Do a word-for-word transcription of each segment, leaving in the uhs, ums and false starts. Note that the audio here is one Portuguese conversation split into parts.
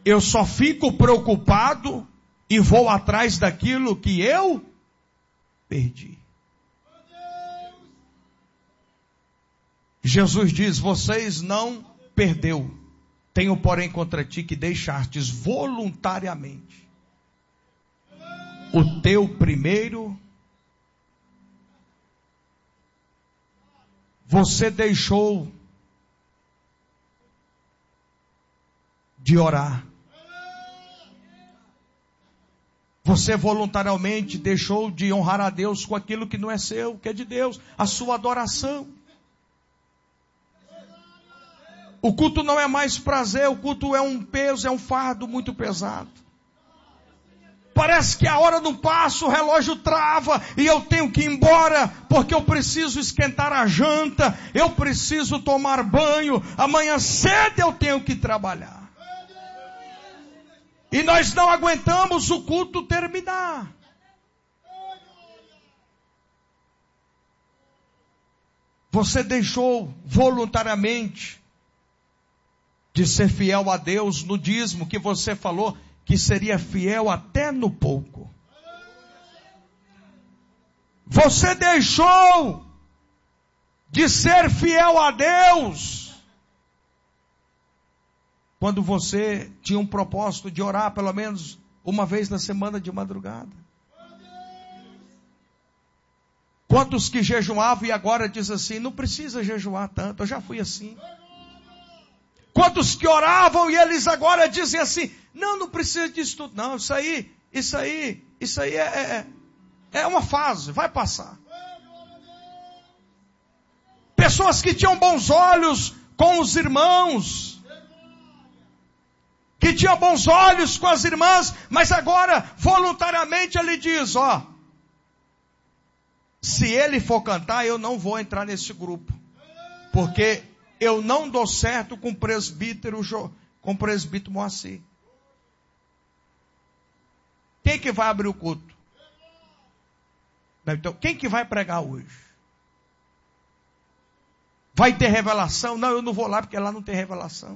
eu só fico preocupado e vou atrás daquilo que eu perdi. Jesus diz, vocês não perdeu. Tenho, porém, contra ti que deixastes voluntariamente o teu primeiro. Você deixou de orar. Você voluntariamente deixou de honrar a Deus com aquilo que não é seu, que é de Deus, a sua adoração. O culto não é mais prazer, o culto é um peso, é um fardo muito pesado. Parece que a hora não passa, o relógio trava e eu tenho que ir embora porque eu preciso esquentar a janta, eu preciso tomar banho, amanhã cedo eu tenho que trabalhar. E nós não aguentamos o culto terminar. Você deixou voluntariamente de ser fiel a Deus no dízimo que você falou que seria fiel até no pouco. Você deixou de ser fiel a Deus quando você tinha um propósito de orar pelo menos uma vez na semana de madrugada. Quantos que jejuavam e agora diz assim, não precisa jejuar tanto, eu já fui assim. Quantos que oravam e eles agora dizem assim, não, não precisa disso tudo, não, isso aí, isso aí, isso aí é, é, é uma fase, vai passar. Pessoas que tinham bons olhos com os irmãos, que tinham bons olhos com as irmãs, mas agora voluntariamente ele diz, ó, se ele for cantar, eu não vou entrar nesse grupo, porque eu não dou certo com o presbítero, com o presbítero Moacir. Quem que vai abrir o culto? Então, quem que vai pregar hoje? Vai ter revelação? Não, eu não vou lá porque lá não tem revelação.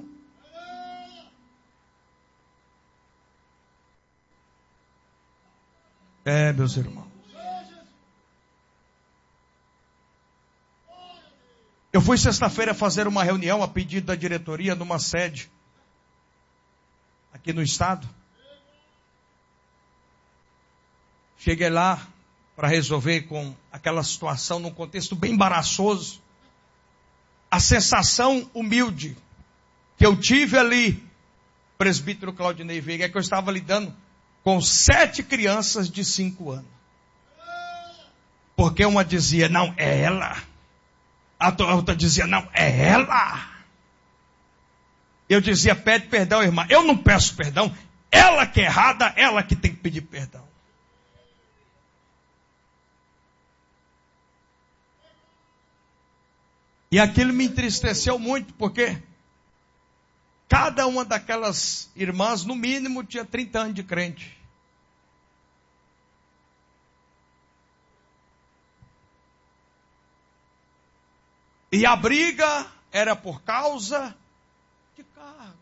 É, meus irmãos. Eu fui sexta-feira fazer uma reunião a pedido da diretoria numa sede aqui no estado. Cheguei lá para resolver com aquela situação num contexto bem embaraçoso. A sensação humilde que eu tive ali, presbítero Claudinei Veiga, é que eu estava lidando com sete crianças de cinco anos. Porque uma dizia, não, é ela. A outra dizia, não, é ela. Eu dizia, pede perdão, irmã. Eu não peço perdão. Ela que é errada, ela que tem que pedir perdão. E aquilo me entristeceu muito, porque cada uma daquelas irmãs, no mínimo, tinha trinta anos de crente. E a briga era por causa de cargo.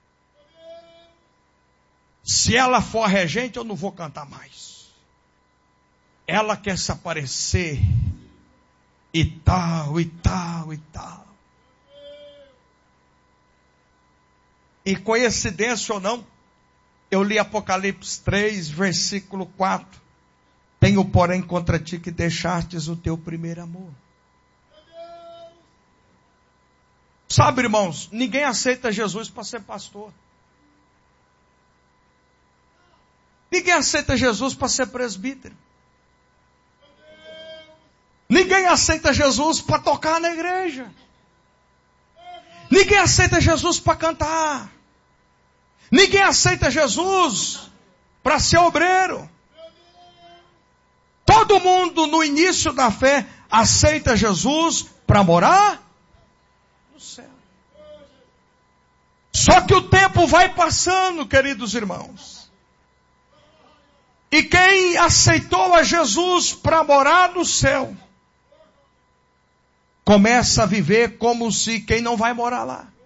Se ela for regente, eu não vou cantar mais. Ela quer se aparecer. E tal, e tal, e tal. E coincidência ou não, eu li Apocalipse três, versículo quatro. Tenho, porém, contra ti que deixastes o teu primeiro amor. Sabe, irmãos, ninguém aceita Jesus para ser pastor. Ninguém aceita Jesus para ser presbítero. Ninguém aceita Jesus para tocar na igreja. Ninguém aceita Jesus para cantar. Ninguém aceita Jesus para ser obreiro. Todo mundo no início da fé aceita Jesus para morar no céu. Só que o tempo vai passando, queridos irmãos. E quem aceitou a Jesus para morar no céu, começa a viver como se quem não vai morar lá.